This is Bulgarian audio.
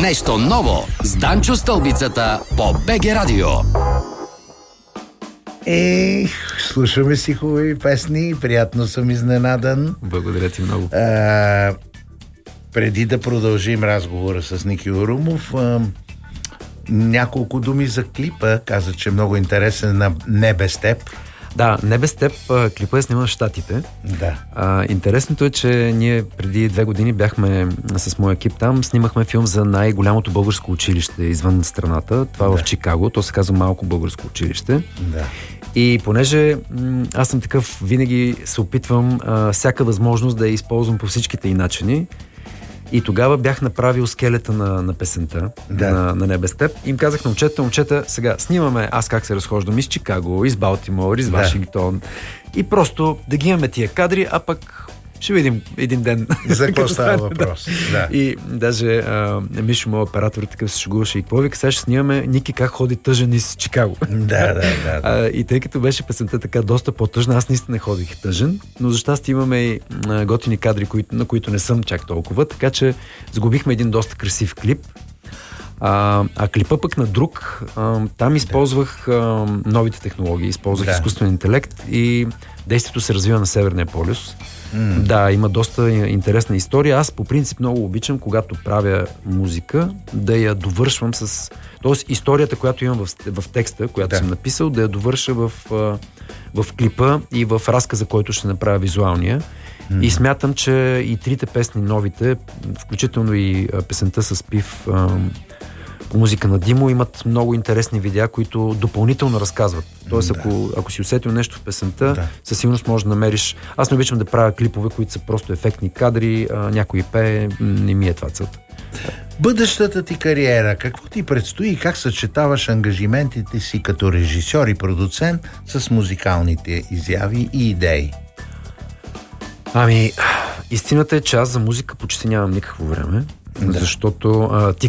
Нещо ново с Данчо Стълбицата по БГ Радио. Слушаме си хубави песни. Приятно съм изненадан. Благодаря ти много. Преди да продължим разговора с Ники Орумов, няколко думи за клипа. Каза, че е много интересен на "Не без теб". Да, "Не без теб" клипа е сниман в Щатите. Да. Интересното е, че ние преди 2 години бяхме с моя екип там, снимахме филм за най-голямото българско училище извън страната. Това в Чикаго. То се казва Малко българско училище. Да. И понеже аз съм такъв, винаги се опитвам всяка възможност да я използвам по всичките и начини. И тогава бях направил скелета на песента на "Не без теб". Им казах на момчета, сега снимаме аз как се разхождам из Чикаго, из Балтимор, из Вашингтон. И просто да ги имаме тия кадри, а пък ще видим един ден. За какво става въпрос? Да. И даже Мишо, моят оператор, такъв се шегуваше. И какво вика, сега ще снимаме Ники как ходи тъжен из Чикаго. Да. И тъй като беше песента така доста по-тъжна, аз наистина ходих тъжен, но за щастие имаме и готини кадри, на които не съм чак толкова, така че сгубихме един доста красив клип. А клипа пък на друг, там използвах новите технологии, използвах изкуствен интелект и действието се развива на Северния полюс. Да, има доста интересна история. Аз по принцип много обичам, когато правя музика, да я довършвам с... Тоест историята, която имам в текста, която съм написал, да я довърша в клипа и в разказа, който ще направя визуалния. И смятам, че и трите песни новите, включително и песента с Пив по музика на Димо, имат много интересни видеа, които допълнително разказват. Тоест, ако си усетил нещо в песента, със сигурност можеш да намериш... Аз не обичам да правя клипове, които са просто ефектни кадри, някой пее, не ми е това целта. Бъдещата ти кариера, какво ти предстои и как съчетаваш ангажиментите си като режисьор и продуцент с музикалните изяви и идеи? Истината е, че аз за музика почти нямам никакво време, защото ти